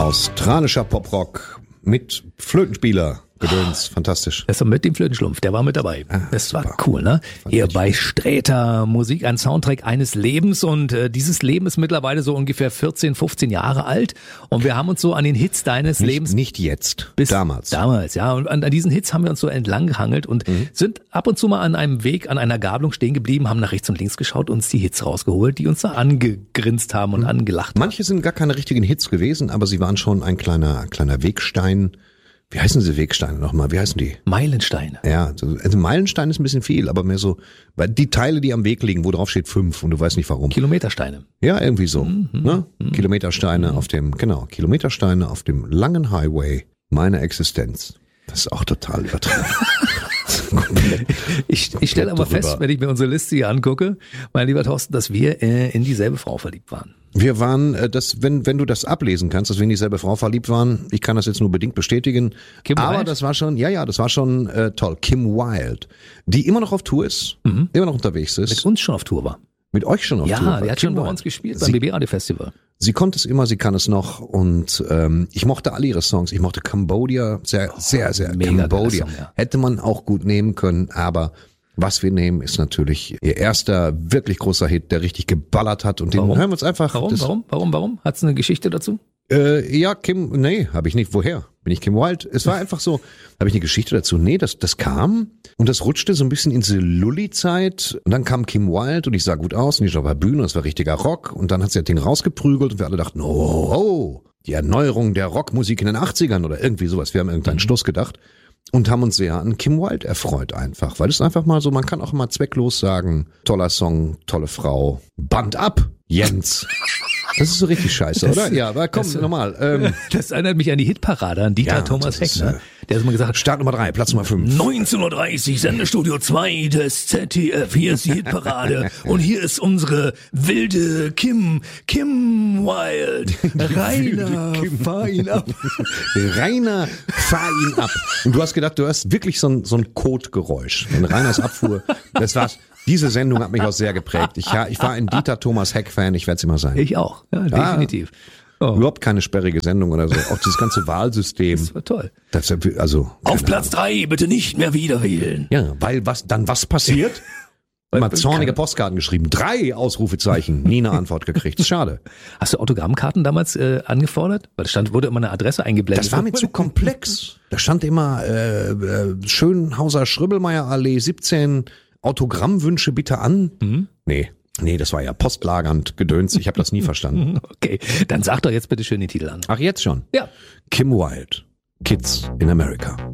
Australischer Poprock mit Flötenspieler. Gedöns, fantastisch. Das war mit dem Flötenschlumpf, der war mit dabei. Das war cool, ne? Hier bei Sträter, Musik, ein Soundtrack eines Lebens und dieses Leben ist mittlerweile so ungefähr 14, 15 Jahre alt und wir haben uns so an den Hits deines Lebens... Nicht jetzt, damals. Damals, ja. Und an diesen Hits haben wir uns so entlang gehangelt und sind ab und zu mal an einem Weg, an einer Gabelung stehen geblieben, haben nach rechts und links geschaut und uns die Hits rausgeholt, die uns da angegrinst haben und angelacht haben. Manche sind gar keine richtigen Hits gewesen, aber sie waren schon ein kleiner Wegstein. Wie heißen diese Wegsteine nochmal? Wie heißen die? Meilensteine. Ja, also Meilenstein ist ein bisschen viel, aber mehr so, weil die Teile, die am Weg liegen, wo drauf steht 5 und du weißt nicht warum. Kilometersteine. Ja, irgendwie so. Ne? Kilometersteine auf dem langen Highway meiner Existenz. Das ist auch total übertrieben. Ich stelle aber fest, wenn ich mir unsere Liste hier angucke, mein lieber Thorsten, dass wir in dieselbe Frau verliebt waren. Wir waren, wenn du das ablesen kannst, dass wir in dieselbe Frau verliebt waren, ich kann das jetzt nur bedingt bestätigen, Kim aber Wilde? das war schon toll. Kim Wilde, die immer noch auf Tour ist, immer noch unterwegs ist. Mit uns schon auf Tour war. Mit euch schon auf Tour war. Ja, die hat schon bei uns gespielt beim BB Radio Festival. Sie konnte es immer, sie kann es noch und ich mochte alle ihre Songs. Ich mochte Cambodia sehr, sehr. Mega Cambodia. Song, ja. Hätte man auch gut nehmen können, aber was wir nehmen, ist natürlich ihr erster wirklich großer Hit, der richtig geballert hat und den hören wir uns einfach. Warum? Hat's eine Geschichte dazu? Ja, habe ich nicht. Woher? Bin ich Kim Wilde? Es war einfach so, habe ich eine Geschichte dazu? Nee, das kam und das rutschte so ein bisschen in diese Lulli-Zeit und dann kam Kim Wilde und ich sah gut aus und ich war auf der Bühne, das war richtiger Rock und dann hat sie das Ding rausgeprügelt und wir alle dachten, oh, die Erneuerung der Rockmusik in den 80ern oder irgendwie sowas. Wir haben irgendeinen Schluss gedacht und haben uns sehr an Kim Wilde erfreut einfach, weil es einfach mal so, man kann auch immer zwecklos sagen, toller Song, tolle Frau, Band ab, Jens. Das ist so richtig scheiße, oder? Ja, aber komm, nochmal. Das erinnert mich an die Hitparade, an Dieter Thomas Heck, ne? Der hat immer gesagt, Start Nummer 3, Platz Nummer 5. 19:30 Uhr, Sendestudio 2 des ZDF, hier ist die Hitparade und hier ist unsere wilde Kim Wilde. Rainer, fahr ihn ab. Rainer, fahr ihn ab. Und du hast gedacht, du hast wirklich so ein Kotgeräusch. Wenn Rainers abfuhr, das war's. Diese Sendung hat mich auch sehr geprägt. Ich war ein Dieter Thomas Heck-Fan, ich werde es immer sein. Ich auch, ja, definitiv. Überhaupt keine sperrige Sendung oder so. Auch dieses ganze Wahlsystem. Das war toll. Auf Platz 3 bitte nicht mehr wieder wählen. Ja, weil was passiert? Immer zornige Postkarten geschrieben. 3 Ausrufezeichen. Nie eine Antwort gekriegt. Schade. Hast du Autogrammkarten damals angefordert? Weil wurde immer eine Adresse eingeblendet. Das war mir zu komplex. Da stand immer Schönhauser Schröbelmeier Allee 17. Autogrammwünsche bitte an. Nee, das war ja postlagernd Gedöns. Ich habe das nie verstanden. Okay, dann sag doch jetzt bitte schön den Titel an. Ach, jetzt schon? Ja. Kim Wilde, Kids in America.